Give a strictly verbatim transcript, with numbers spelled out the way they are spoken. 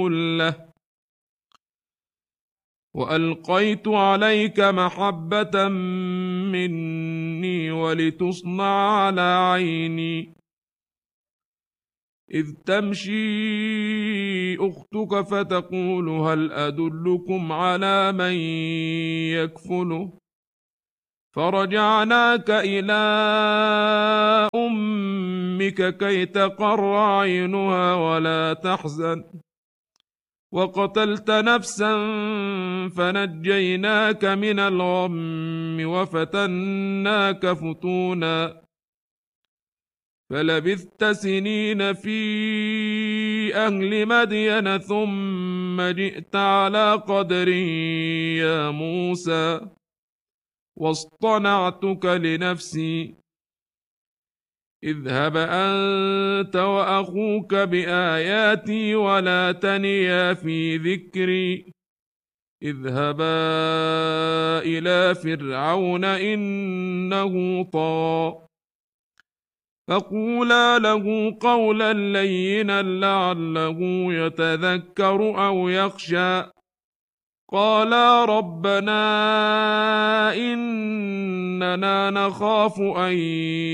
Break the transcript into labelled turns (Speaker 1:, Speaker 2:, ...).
Speaker 1: له وألقيت عليك محبة مني ولتصنع على عيني إذ تمشي أختك فتقول هل أدلكم على من يكفله فرجعناك إلى أمك كي تقر عينها ولا تحزن وقتلت نفسا فنجيناك من الغم وفتناك فتونا فلبثت سنين في أهل مدين ثم جئت على قدر يا موسى واصطنعتك لنفسي اذهب أنت وأخوك بآياتي ولا تنيا في ذكري اذهبا إلى فرعون إنه طغى فقولا له قولا لينا لعله يتذكر أو يخشى قالا ربنا إننا نخاف أن